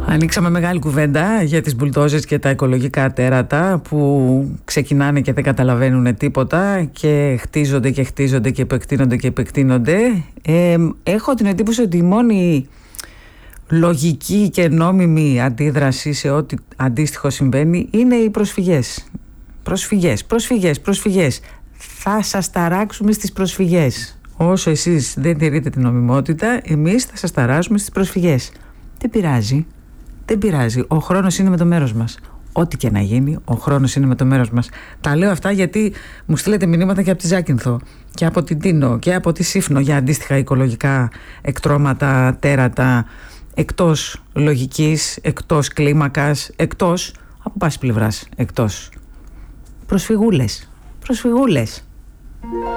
Ανοίξαμε μεγάλη κουβέντα για τις μπουλντόζες και τα οικολογικά τέρατα που ξεκινάνε και δεν καταλαβαίνουν τίποτα και χτίζονται και χτίζονται και επεκτείνονται και επεκτείνονται. Έχω την εντύπωση ότι η μόνη λογική και νόμιμη αντίδραση σε ό,τι αντίστοιχο συμβαίνει είναι οι προσφυγές. Προσφυγές. Θα σας ταράξουμε στις προσφυγές. Όσο εσείς δεν τηρείτε την νομιμότητα, εμείς θα σας ταράσουμε στις προσφυγές. Δεν πειράζει. Ο χρόνος είναι με το μέρος μας. Ό,τι και να γίνει, ο χρόνος είναι με το μέρος μας. Τα λέω αυτά γιατί μου στείλετε μηνύματα και από τη Ζάκυνθο και από την Τίνο και από τη Σύφνο για αντίστοιχα οικολογικά εκτρώματα, τέρατα, εκτός λογικής, εκτός κλίμακας, εκτός από πάση πλευράς, εκτός. Προσφυγούλες.